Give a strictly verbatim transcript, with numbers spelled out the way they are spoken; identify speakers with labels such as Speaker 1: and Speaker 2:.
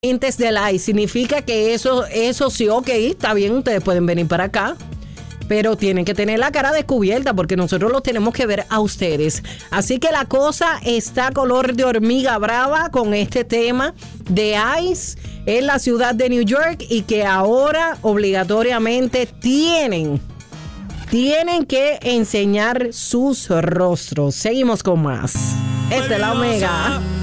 Speaker 1: Agentes del I C E significa que eso, eso sí, ok, está bien, ustedes pueden venir para acá, pero tienen que tener la cara descubierta porque nosotros los tenemos que ver a ustedes. Así que la cosa está color de hormiga brava con este tema de ICE en la ciudad de New York y que ahora obligatoriamente tienen, tienen que enseñar sus rostros. Seguimos con más. Esta es la Omega.